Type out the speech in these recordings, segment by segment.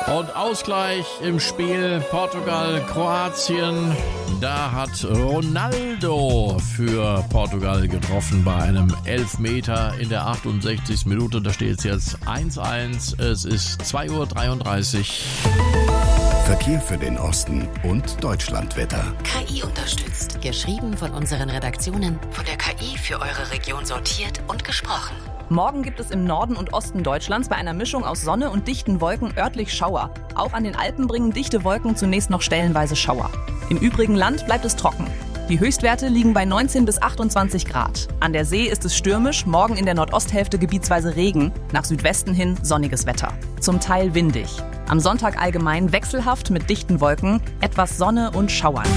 Und Ausgleich im Spiel Portugal-Kroatien. Da hat Ronaldo für Portugal getroffen bei einem Elfmeter in der 68. Minute. Da steht es jetzt 1-1. Es ist 2:33 Uhr. Verkehr für den Osten und Deutschlandwetter. KI unterstützt. Geschrieben von unseren Redaktionen. Von der KI für eure Region sortiert und gesprochen. Morgen gibt es im Norden und Osten Deutschlands bei einer Mischung aus Sonne und dichten Wolken örtlich Schauer. Auch an den Alpen bringen dichte Wolken zunächst noch stellenweise Schauer. Im übrigen Land bleibt es trocken. Die Höchstwerte liegen bei 19 bis 28 Grad. An der See ist es stürmisch, morgen in der Nordosthälfte gebietsweise Regen, nach Südwesten hin sonniges Wetter. Zum Teil windig. Am Sonntag allgemein wechselhaft mit dichten Wolken, etwas Sonne und Schauern.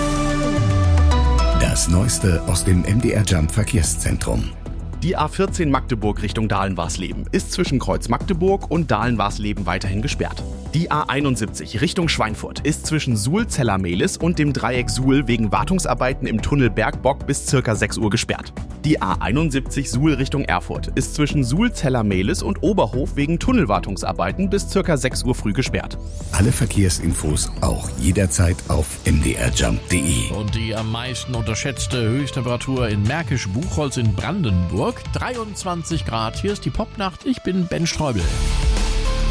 Das Neueste aus dem MDR Jump Verkehrszentrum. Die A14 Magdeburg Richtung Dahlen-Warsleben ist zwischen Kreuz Magdeburg und Dahlen-Warsleben weiterhin gesperrt. Die A71 Richtung Schweinfurt ist zwischen Suhl-Zellermehlis und dem Dreieck Suhl wegen Wartungsarbeiten im Tunnel Bergbock bis ca. 6 Uhr gesperrt. Die A71 Suhl Richtung Erfurt ist zwischen Suhl-Zellermehlis und Oberhof wegen Tunnelwartungsarbeiten bis ca. 6 Uhr früh gesperrt. Alle Verkehrsinfos auch jederzeit auf mdrjump.de. Und die am meisten unterschätzte Höchsttemperatur in Märkisch-Buchholz in Brandenburg. 23 Grad. Hier ist die Popnacht. Ich bin Ben Streubel.